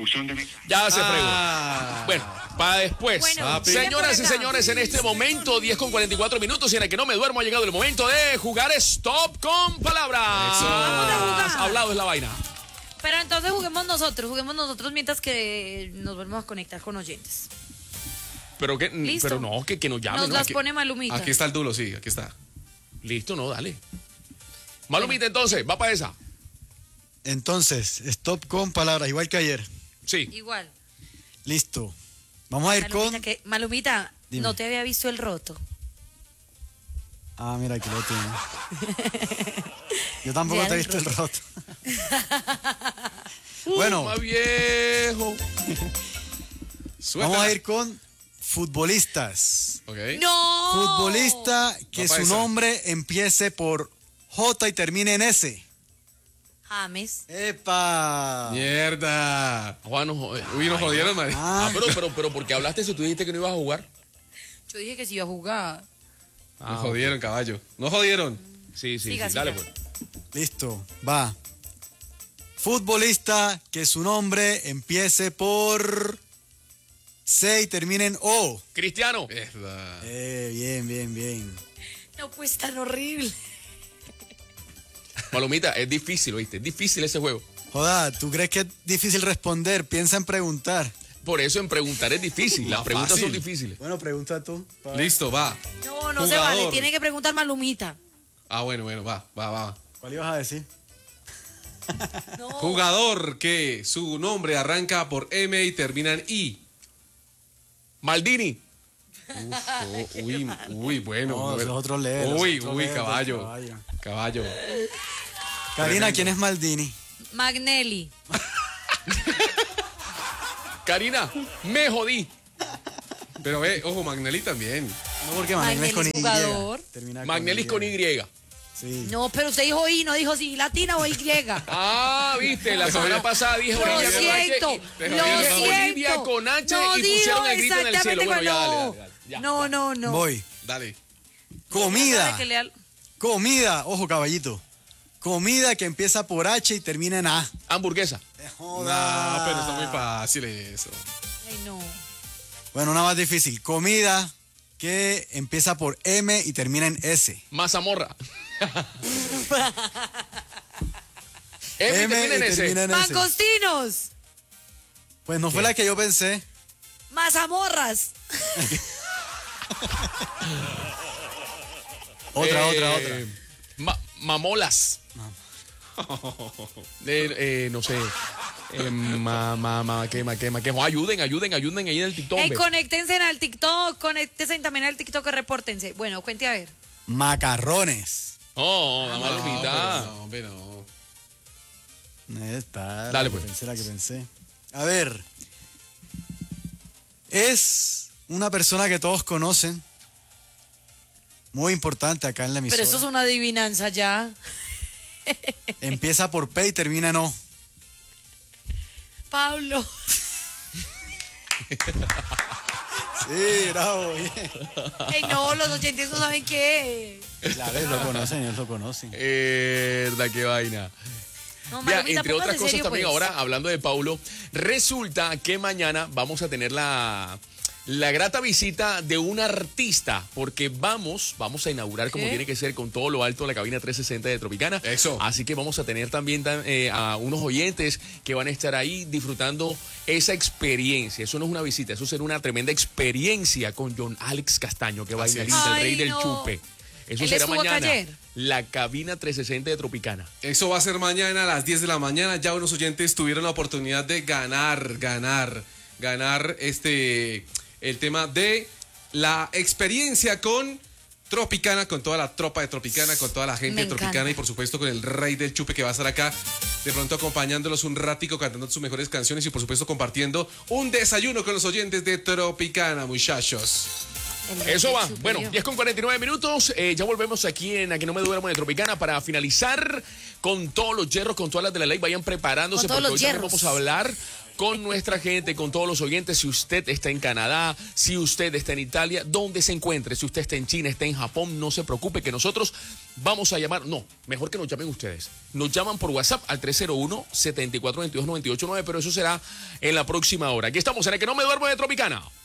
Buzón de mensajes. Ya se fregó. Bueno, para después. Bueno, Señoras y por acá. señores, en este momento, 10:44 y en el que no me duermo, ha llegado el momento de jugar Stop con Palabras. Vamos a jugar. Hablado es la vaina. Pero entonces juguemos nosotros mientras que nos volvemos a conectar con oyentes. Pero que, Listo. pero no, que nos llamen. Nos ¿no? las Que- pone Malumita. Aquí está el dulo, sí, aquí está. Listo, no, dale. Malumita, entonces, va para esa. Entonces, stop con palabras, igual que ayer. Sí. Igual. Listo. Vamos a ir Malumita, con... Malumita, Dime. no te había visto el roto. Ah, mira, aquí lo tiene. Yo tampoco Ya te he el visto el roto. Bueno, Más viejo. vamos a ir con futbolistas. Ok. ¡No! Futbolista que Va pa' su esa. nombre empiece por J y termine en S. James. ¡Epa! Mierda. Juan, no jode. Uy, nos jodieron, madre. Ah, pero, ¿por qué hablaste si tú dijiste que no ibas a jugar? Yo dije que si iba a jugar. Nos jodieron, caballo. Nos jodieron. Sí, Siga, dale siga. pues. listo, va. Futbolista que su nombre empiece por C y termine en O. Cristiano. Mierda. Bien, bien, bien. No, pues tan horrible. Malumita, es difícil, ¿oíste? Es difícil ese juego. Joda, ¿tú crees que es difícil responder? Piensa en preguntar. Por eso en preguntar es difícil. Las Más preguntas son fácil. difíciles. Bueno, pregunta tú. Listo, va. No, no se Jugador. vale. Tiene que preguntar Malumita. Ah, bueno, va. ¿Cuál ibas a decir? No. Jugador que su nombre arranca por M y termina en I. Maldini. Uy, bueno. No, bueno. los otros leen. Uy, caballo. Caballo. Karina, ¿quién es Maldini? Magnelli. Karina, me jodí. Pero ve, ojo, Magnelli también. No, porque Magnelli es con Y. Magnelli es jugador. Termina Magnelis con Y. Sí. No, pero usted dijo I, no dijo si latina o Y. Ah, viste, la semana pasada dije Lo Bolivia con H. siento, Dije lo Bolivia siento. con H No y dijo pusieron el grito en el cielo. exactamente Bueno, ya, cuál, dale. Ya. No. Voy. Dale. Comida. Que lea- Comida. Ojo, caballito. Comida que empieza por H y termina en A. Hamburguesa. No, pero está muy fácil eso. Ay, no. Bueno, una más difícil. Comida que empieza por M y termina en S. Mazamorra. M M termina en y ese. termina en S. Mangostinos. Pues no fue la que yo pensé. Mazamorras. Otra. Mamolas. No sé. Que ayuden ahí en el TikTok. Ey, hombre. conéctense al TikTok, conéctense también al TikTok, repórtense. Bueno, cuente a ver. Macarrones. Oh, la malumita. No, hombre, no. Está Dale, la que pues. pensé, la que pensé. A ver. Es una persona que todos conocen. Muy importante acá en la emisora. Pero eso es una adivinanza ya. Empieza por P y termina en O. Pablo. Sí, bravo, bien. Ey, no, los oyentes no saben qué. Claro, ellos lo conocen, ellos lo conocen. Verdad, qué vaina. No, Vea, Malumita, entre otras póngase cosas serio, también, pues. ahora hablando de Paulo, resulta que mañana vamos a tener la grata visita de un artista, porque vamos a inaugurar como ¿Qué? tiene que ser con todo lo alto la cabina 360 de Tropicana. Eso. Así que vamos a tener también a unos oyentes que van a estar ahí disfrutando esa experiencia. Eso no es una visita, eso será una tremenda experiencia con John Alex Castaño, que Así bailarín es. del Ay, rey del no. chupe. Eso Él será estuvo acá mañana. ayer. La cabina 360 de Tropicana. Eso va a ser mañana a las 10 de la mañana. Ya unos oyentes tuvieron la oportunidad de ganar el tema de la experiencia con Tropicana, con toda la tropa de Tropicana, con toda la gente Me de Tropicana encanta. y por supuesto con el rey del chupe que va a estar acá de pronto acompañándolos un ratico, cantando sus mejores canciones y por supuesto compartiendo un desayuno con los oyentes de Tropicana, muchachos. El rey Eso del va. chupe, Bueno, yo. 10:49. Ya volvemos aquí en Aquí No Me Duermo de Tropicana para finalizar con todos los hierros, con todas las de la ley. Vayan preparándose Con todos porque los hoy también hierros. vamos a hablar con nuestra gente, con todos los oyentes. Si usted está en Canadá, si usted está en Italia, donde se encuentre, si usted está en China, está en Japón, no se preocupe que nosotros vamos a llamar, no, mejor que nos llamen ustedes. Nos llaman por WhatsApp al 301-7422-989, pero eso será en la próxima hora. Aquí estamos en el que no me duermo de Tropicana.